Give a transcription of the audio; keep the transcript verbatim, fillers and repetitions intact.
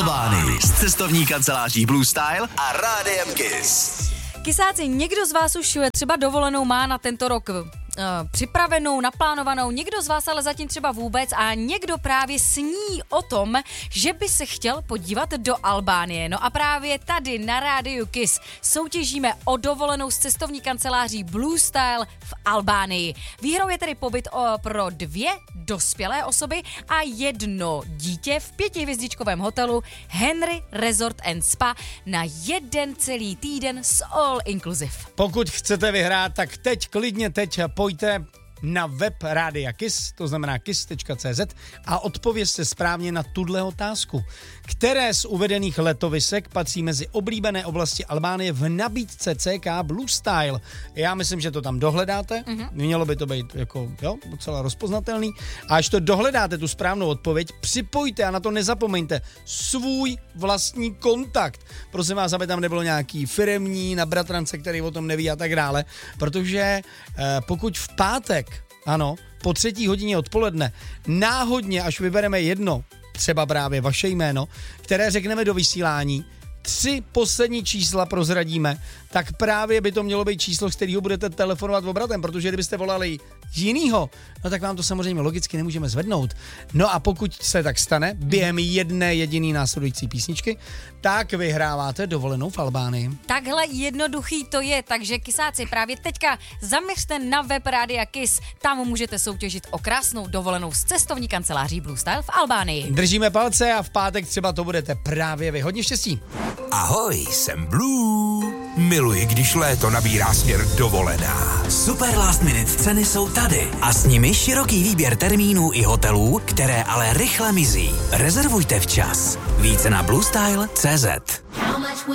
Albánii s cestovní kanceláří Blue Style a Rádiem Kiss. Kysáci, někdo z vás už třeba dovolenou má na tento rok uh, připravenou, naplánovanou, někdo z vás ale zatím třeba vůbec a někdo právě sní o tom, že by se chtěl podívat do Albánie. No a právě tady na Rádiu Kiss soutěžíme o dovolenou s cestovní kanceláří Blue Style v Albánii. Výhrou je tedy pobyt o, pro dvě dospělé osoby a jedno dítě v pětihvězdičkovém hotelu Henry Resort and Spa na jeden celý týden s all inclusive. Pokud chcete vyhrát, tak teď, klidně teď pojďte na web Rádia Kiss, to znamená kiss tečka cé zet a odpovězte správně na tuhle otázku. Které z uvedených letovisek patří mezi oblíbené oblasti Albánie v nabídce C K Blue Style? Já myslím, že to tam dohledáte, mm-hmm. Mělo by to být jako, jo, docela rozpoznatelný. A až to dohledáte, tu správnou odpověď, připojte a na to nezapomeňte svůj vlastní kontakt. Prosím vás, aby tam nebylo nějaký firemní na bratrance, který o tom neví a tak dále, protože eh, pokud v pátek, ano, po třetí hodině odpoledne, náhodně, až vybereme jedno, třeba právě vaše jméno, které řekneme do vysílání, tři poslední čísla prozradíme, tak právě by to mělo být číslo, z kterého budete telefonovat obratem, protože kdybyste volali jinýho, no tak vám to samozřejmě logicky nemůžeme zvednout. No a pokud se tak stane, během jedné jediné následující písničky, tak vyhráváte dovolenou v Albánii. Takhle jednoduchý to je, takže kysáci, právě teďka zaměřte na web Rádia Kiss, tam můžete soutěžit o krásnou dovolenou s cestovní kanceláří Blue Style v Albánii. Držíme palce a v pátek třeba to budete právě vy. Hodně štěstí. Ahoj, jsem Blue. Miluji, když léto nabírá směr dovolená. Super last minute ceny jsou tady a s nimi široký výběr termínů i hotelů, které ale rychle mizí. Rezervujte včas. Více na bluestyle tečka cé zet.